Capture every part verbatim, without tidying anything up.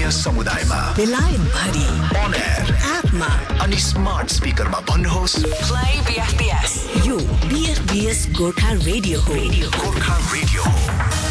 स्थानीय समुदायमा, बेलायत भरि, on air, एपमा अनि स्मार्ट स्पिकरमा भन्नुहोस् प्ले बीएफबीएस। यो बीएफबीएस गोर्खा रेडियो हो। गोर्खा रेडियो हो।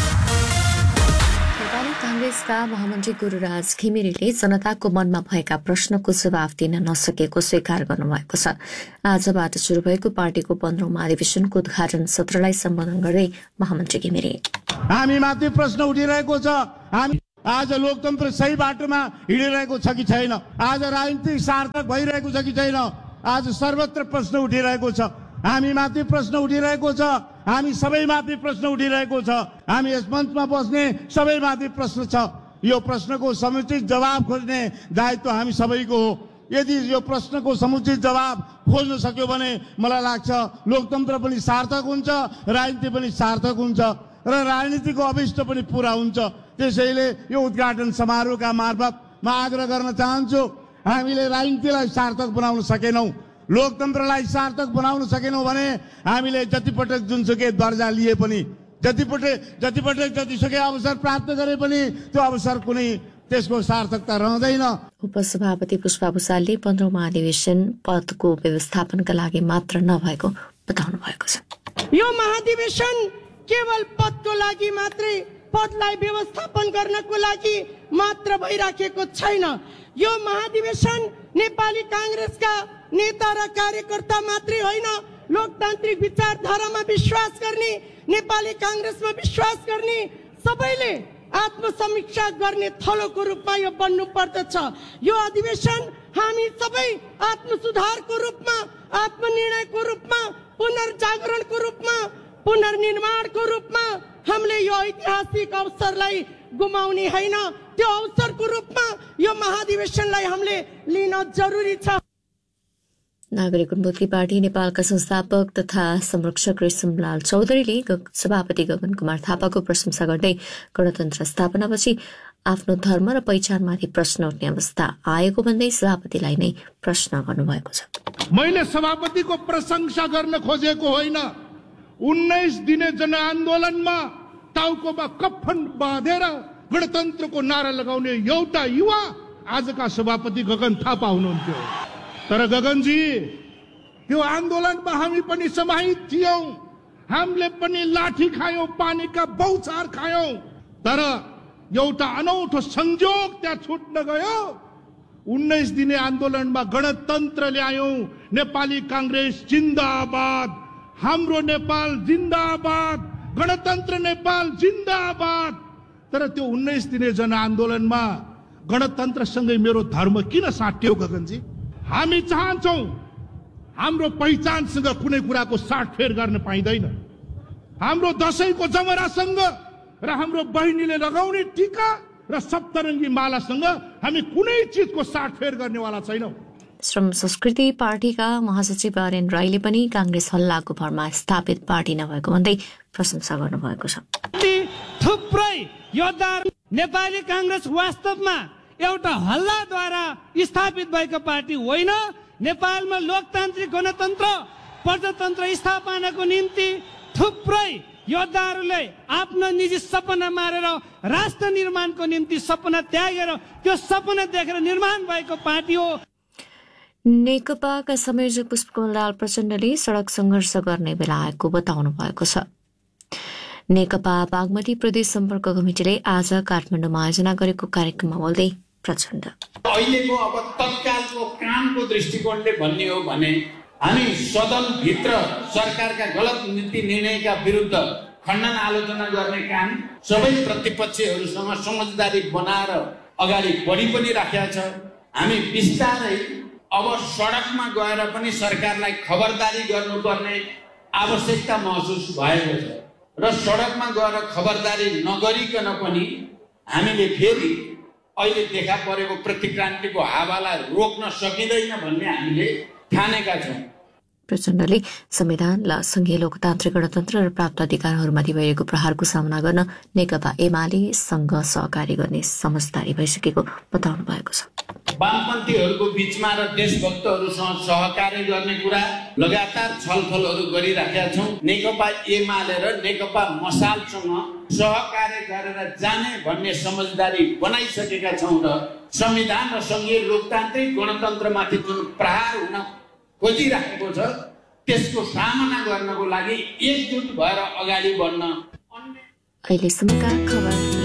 नेपाली कांग्रेसका महामन्त्री गुरुराज घिमिरेले जनताको मनमा भएका प्रश्नको जवाफ दिन नसकेको स्वीकार गर्नुभएको छ। आजबाट शुरू भएको पार्टीको पन्ध्रौं महाधिवेशनको उद्घाटन सत्रलाई सम्बोधन गर्दै महामन्त्री घिमिरे हामी माथि प्रश्न उठिरहेको छ, हामी आज लोकतन्त्र सही बाटोमा हिँडिरहेको छ कि छैन, आज राजनीति सार्थक भइरहेको छ कि छैन, आज सर्वत्र प्रश्न उठिरहेको छ, हामी माथि प्रश्न उठिरहेको छ, हामी सबैमाथि प्रश्न उठिरहेको छ, हामी यस मञ्चमा बस्ने सबैमाथि प्रश्न छ। यो प्रश्नको समुचित जवाब खोज्ने दायित्व हामी सबैको हो। यदि यो प्रश्नको समुचित जवाब खोज्न सक्यो भने मलाई लाग्छ लोकतन्त्र पनि सार्थक हुन्छ, राजनीति पनि सार्थक हुन्छ र राजनीतिको अभिष्ट पनि पूरा हुन्छ। त्यसैले यो उद्घाटन समारोहका मार्फत म आग्रह गर्न चाहन्छु, हामीले राजनीतिलाई सार्थक बनाउन सकेनौं, लोकतन्त्रलाई सार्थक बनाउन सकेनौं भने हामीले जतिपटक जुनसुकै दर्जा लिए पनि, जतिपटक जतिपटक जतिसुकै अवसर प्राप्त गरे पनि त्यो अवसर कुनै त्यसको सार्थकता रहँदैन। उपसभापति पुष्पा भुसालले पन्ध्रौं महाधिवेशन पदको व्यवस्थापनका लागि मात्र नभएको बताउनु भएको छ। यो महाधिवेशन केवल पदको लागि मात्रै, पदलाई व्यवस्थापन गर्नको लागि मात्र भइराखेको छैन। यो महाधिवेशन नेपाली कांग्रेसका नेता र कार्यकर्ता मात्रै होइन, लोकतान्त्रिक विचारधारामा विश्वास गर्ने, नेपाली कांग्रेसमा विश्वास गर्ने सबैले आत्मसमीक्षा गर्ने थलोको रूपमा यो बन्नु पर्दछ। यो अधिवेशन हामी सबै आत्मसुधारको रूपमा, आत्मनिर्णयको रूपमा, पुनर्जागरणको रूपमा, पुनर्निर्माणको रूपमा हामीले यो ऐतिहासिक अवसरलाई गुमाउने होइन, त्यो अवसरको रूपमा यो महाधिवेशनलाई हामीले लिन जरुरी छ। नागरिक उन्मुक्ति पार्टी नेपालका संस्थापक तथा संरक्षक रेशमलाल चौधरीले सभापति गगन कुमार थापाको प्रशंसा गर्दै गणतन्त्र स्थापनापछि आफ्नो धर्म र पहिचानमाथि प्रश्न उठ्ने अवस्था आएको भन्दै सभापतिलाई नै प्रश्न गर्नुभएको छ। मैले सभापतिको प्रशंसा गर्न खोजेको होइन, उन्नाइस दिने जनआन्दोलनमा टाउकोमा कफन बाँधेर गणतन्त्रको नारा लगाउने एउटा युवा आजका सभापति गगन थापा हुनुहुन्थ्यो। तर गगनजी, त्यो आन्दोलनमा हामी पनि समाहित थियौं, हामीले पनि लाठी खायौं, पानीका बौछार खायौं, तर एउटा अनौठो संयोग त्यहाँ छुट्न गयो। उन्नाइस दिने आन्दोलनमा गणतन्त्र ल्यायौं, नेपाली कांग्रेस जिन्दाबाद, हाम्रो नेपाल जिन्दाबाद, गणतन्त्र नेपाल जिन्दाबाद। तर त्यो उन्नाइस दिने जनआन्दोलनमा गणतन्त्रसँगै मेरो धर्म किन साट्यो गगनजी? हामी चाहन्छौं हाम्रो पहिचानसँग कुनै कुराको साटफेर गर्न पाइँदैन। हाम्रो दशैंको जमरासँग र हाम्रो बहिनीले लगाउने टीका र सप्तरङ्गी मालासँग हामी कुनै चिजको साटफेर गर्नेवाला छैनौं। श्रम संस्कृति पार्टीका महासचिव आर्यन राईले पनि कांग्रेस हल्लाको भरमा स्थापित पार्टी नभएको भन्दै प्रशंसा गर्नुभएको छ। थुप्रै योद्धाहरू नेपाली कांग्रेस वास्तवमा एउटा हल्लाद्वारा स्थापित भएको पार्टी होइन। नेपालमा लोकतान्त्रिक गणतन्त्र प्रजातन्त्र स्थापनाको निम्ति थुप्रै योद्धाहरूले आफ्नो निजी सपना मारेर राष्ट्र निर्माणको निम्ति सपना त्यागेर त्यो सपना देखेर निर्माण भएको पार्टी हो। नेकपाका संयोजक पुष्पकमल दाहाल प्रचण्डले सड़क संघर्ष गर्ने बेला आएको बताउनु भएको छ। नेकपा बागमती प्रदेश सम्पर्क कमिटिले आज काठमाडौँमा आयोजना गरेको कार्यक्रममा बोल्दै प्रचण्ड अहिलेको अब तत्कालको कामको दृष्टिकोणले भन्ने हो भने हामी सदनभित्र सरकारका गलत नीति निर्णयका विरुद्ध खण्डन आलोचना गर्ने काम सबै प्रतिपक्षहरूसँग समझदारी बनाएर अगाडि बढी पनि राखेका छ। हामी बिस्तारै अब सडकमा गएर पनि सरकारलाई खबरदारी गर्नुपर्ने आवश्यकता महसुस भएको छ र सडकमा गएर खबरदारी नगरिकन पनि हामीले फेरि अहिले देखा परेको प्रतिक्रान्तिको हावालाई रोक्न सकिँदैन भन्ने हामीले ठानेका छौँ। प्रचण्डले संविधान र संघीय लोकतान्त्रिक गणतन्त्र र प्राप्त अधिकारहरूमाथि भइरहेको प्रहारको सामना गर्न नेकपा एमालेसँग सहकारी गर्ने समझदारी भइसकेको बताउनु भएको छ। वामपन्थीहरूको बीचमा र देशभक्तहरूसँग सहकार्य गर्ने कुरा लगातार छलफलहरू गरिराखेका छौँ। नेकपा एमाले र नेकपा मसालसँग सहकार्य गरेर जाने भन्ने समझदारी बनाइसकेका छौँ र संविधान र संघीय लोकतान्त्रिक गणतन्त्रमाथि जुन प्रहार हुन खोजिराखेको छ त्यसको सामना गर्नको लागि एकजुट भएर अगाडि बढ्न अहिलेसम्मका खबर